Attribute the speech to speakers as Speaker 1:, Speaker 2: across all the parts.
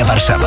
Speaker 1: Radia Warszawa.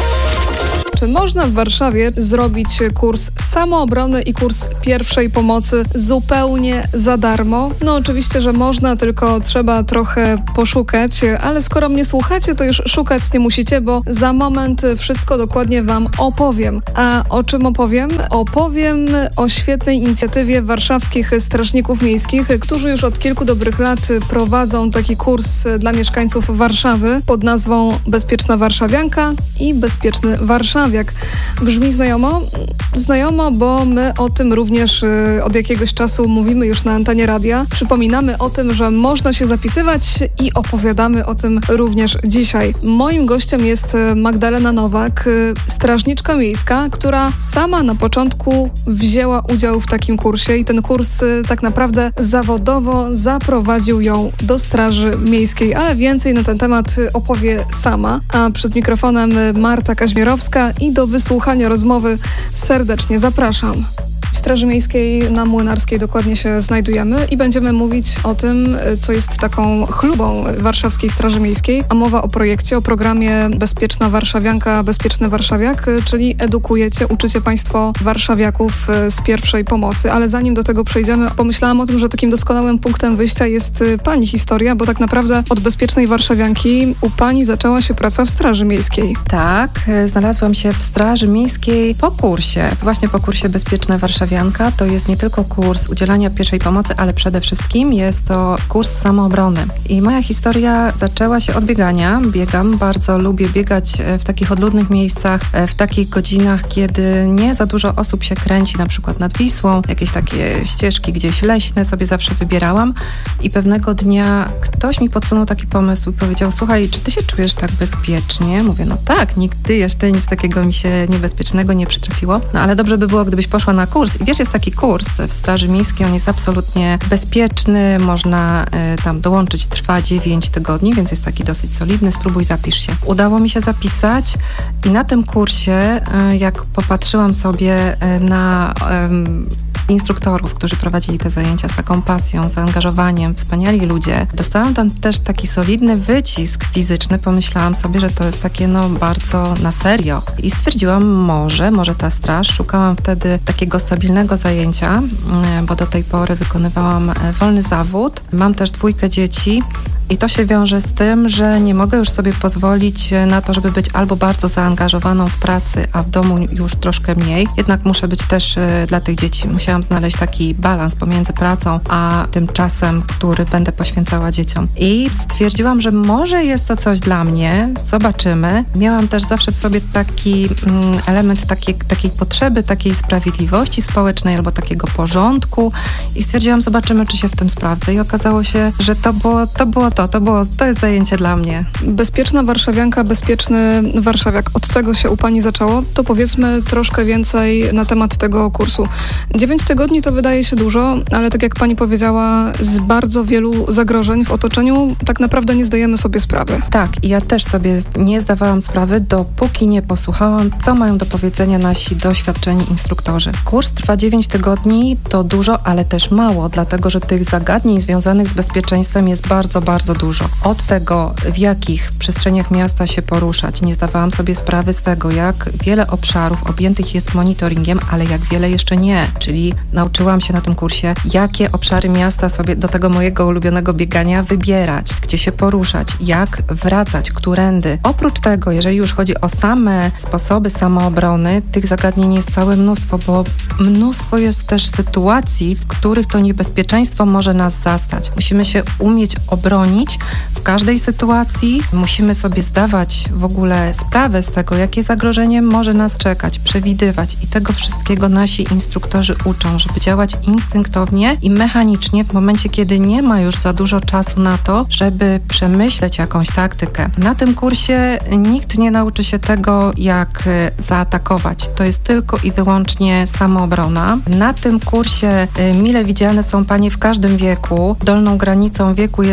Speaker 2: Czy można w Warszawie zrobić kurs samoobrony i kurs pierwszej pomocy zupełnie za darmo? No oczywiście, że można, tylko trzeba trochę poszukać, ale skoro mnie słuchacie, to już szukać nie musicie, bo za moment wszystko dokładnie wam opowiem. A o czym opowiem? Opowiem o świetnej inicjatywie warszawskich strażników miejskich, którzy już od kilku dobrych lat prowadzą taki kurs dla mieszkańców Warszawy pod nazwą Bezpieczna Warszawianka i Bezpieczny Warszawiak. Brzmi znajomo? Znajomo, bo my o tym również od jakiegoś czasu mówimy już na antenie radia. Przypominamy o tym, że można się zapisywać i opowiadamy o tym również dzisiaj. Moim gościem jest Magdalena Nowak, strażniczka miejska, która sama na początku wzięła udział w takim kursie i ten kurs tak naprawdę zawodowo zaprowadził ją do Straży Miejskiej, ale więcej na ten temat opowie sama. A przed mikrofonem Marta Kaźmierowska i do wysłuchania rozmowy serdecznie zapraszam. W Straży Miejskiej na Młynarskiej dokładnie się znajdujemy i będziemy mówić o tym, co jest taką chlubą Warszawskiej Straży Miejskiej, a mowa o projekcie, o programie Bezpieczna Warszawianka, Bezpieczny Warszawiak, czyli edukujecie, uczycie Państwo warszawiaków z pierwszej pomocy, ale zanim do tego przejdziemy, pomyślałam o tym, że takim doskonałym punktem wyjścia jest Pani historia, bo tak naprawdę od Bezpiecznej Warszawianki u Pani zaczęła się praca w Straży Miejskiej.
Speaker 3: Tak, znalazłam się w Straży Miejskiej właśnie po kursie Bezpieczna Warszawianka. To jest nie tylko kurs udzielania pierwszej pomocy, ale przede wszystkim jest to kurs samoobrony. I moja historia zaczęła się od biegania. Biegam, bardzo lubię biegać w takich odludnych miejscach, w takich godzinach, kiedy nie za dużo osób się kręci, na przykład nad Wisłą. Jakieś takie ścieżki gdzieś leśne sobie zawsze wybierałam. I pewnego dnia ktoś mi podsunął taki pomysł i powiedział: słuchaj, czy ty się czujesz tak bezpiecznie? Mówię, no tak, nigdy jeszcze nic takiego mi się niebezpiecznego nie przytrafiło. No ale dobrze by było, gdybyś poszła na kurs. I wiesz, jest taki kurs w Straży Miejskiej, on jest absolutnie bezpieczny, można tam dołączyć, trwa 9 tygodni, więc jest taki dosyć solidny, spróbuj, zapisz się. Udało mi się zapisać i na tym kursie, jak popatrzyłam sobie na instruktorów, którzy prowadzili te zajęcia z taką pasją, zaangażowaniem, wspaniali ludzie. Dostałam tam też taki solidny wycisk fizyczny, pomyślałam sobie, że to jest takie bardzo na serio. I stwierdziłam, może ta straż. Szukałam wtedy takiego stabilnego zajęcia, bo do tej pory wykonywałam wolny zawód. Mam też 2 dzieci. I to się wiąże z tym, że nie mogę już sobie pozwolić na to, żeby być albo bardzo zaangażowaną w pracy, a w domu już troszkę mniej. Jednak muszę być też dla tych dzieci. Musiałam znaleźć taki balans pomiędzy pracą, a tym czasem, który będę poświęcała dzieciom. I stwierdziłam, że może jest to coś dla mnie. Zobaczymy. Miałam też zawsze w sobie taki element takiej potrzeby, takiej sprawiedliwości społecznej albo takiego porządku. I stwierdziłam, zobaczymy, czy się w tym sprawdzę. I okazało się, że to jest zajęcie dla mnie.
Speaker 2: Bezpieczna Warszawianka, Bezpieczny Warszawiak. Od tego się u Pani zaczęło. To powiedzmy troszkę więcej na temat tego kursu. 9 tygodni to wydaje się dużo, ale tak jak Pani powiedziała, z bardzo wielu zagrożeń w otoczeniu tak naprawdę nie zdajemy sobie sprawy.
Speaker 3: Tak, i ja też sobie nie zdawałam sprawy, dopóki nie posłuchałam, co mają do powiedzenia nasi doświadczeni instruktorzy. Kurs trwa 9 tygodni, to dużo, ale też mało, dlatego że tych zagadnień związanych z bezpieczeństwem jest bardzo dużo. Od tego, w jakich przestrzeniach miasta się poruszać, nie zdawałam sobie sprawy z tego, jak wiele obszarów objętych jest monitoringiem, ale jak wiele jeszcze nie. Czyli nauczyłam się na tym kursie, jakie obszary miasta sobie do tego mojego ulubionego biegania wybierać, gdzie się poruszać, jak wracać, którędy. Oprócz tego, jeżeli już chodzi o same sposoby samoobrony, tych zagadnień jest całe mnóstwo, bo mnóstwo jest też sytuacji, w których to niebezpieczeństwo może nas zastać. Musimy się umieć obronić w każdej sytuacji. Musimy sobie zdawać w ogóle sprawę z tego, jakie zagrożenie może nas czekać, przewidywać i tego wszystkiego nasi instruktorzy uczą, żeby działać instynktownie i mechanicznie w momencie, kiedy nie ma już za dużo czasu na to, żeby przemyśleć jakąś taktykę. Na tym kursie nikt nie nauczy się tego, jak zaatakować. To jest tylko i wyłącznie samoobrona. Na tym kursie mile widziane są panie w każdym wieku. Dolną granicą wieku jest 18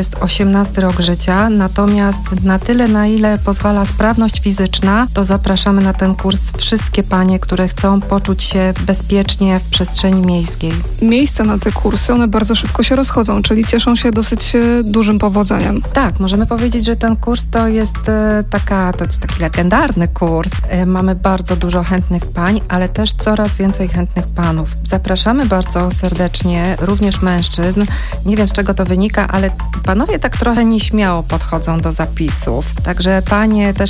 Speaker 3: 18 rok życia, natomiast na tyle, na ile pozwala sprawność fizyczna, to zapraszamy na ten kurs wszystkie panie, które chcą poczuć się bezpiecznie w przestrzeni miejskiej.
Speaker 2: Miejsca na te kursy, one bardzo szybko się rozchodzą, czyli cieszą się dosyć dużym powodzeniem.
Speaker 3: Tak, możemy powiedzieć, że ten kurs to jest taki legendarny kurs. Mamy bardzo dużo chętnych pań, ale też coraz więcej chętnych panów. Zapraszamy bardzo serdecznie również mężczyzn. Nie wiem, z czego to wynika, ale panowie tak trochę nieśmiało podchodzą do zapisów. Także panie też